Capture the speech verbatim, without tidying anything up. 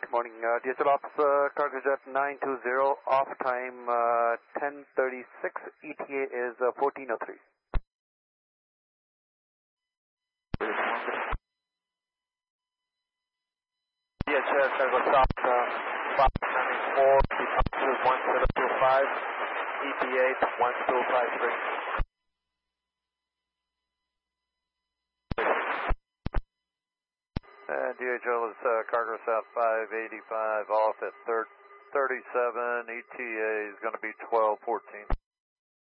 Good morning. Uh, D H L Ops, uh, cargo jet nine two zero, off time uh, ten thirty-six, E T A is uh, fourteen oh three. D H L Cargo South, uh, five ninety-four, departure one zero two five, E T A one two five three. Uh, D H L is uh, Cargo South five eighty-five, off at thirty-seven, E T A is going to be twelve fourteen.